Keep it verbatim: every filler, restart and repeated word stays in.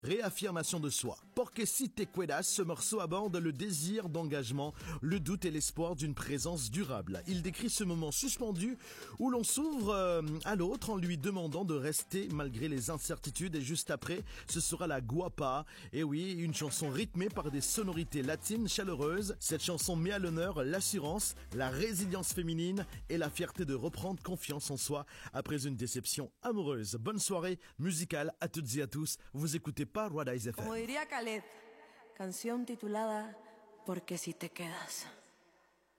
Réaffirmation de soi. Porque si te quedas, ce morceau aborde le désir d'engagement, le doute et l'espoir d'une présence durable. Il décrit ce moment suspendu où l'on s'ouvre euh, à l'autre en lui demandant de rester malgré les incertitudes, et juste après, ce sera la guapa. Et oui, une chanson rythmée par des sonorités latines chaleureuses. Cette chanson met à l'honneur l'assurance, la résilience féminine et la fierté de reprendre confiance en soi après une déception amoureuse. Bonne soirée musicale à toutes et à tous. Vous écoutez Paradise F M. Como diría Khaled, canción titulada Porque si te quedas.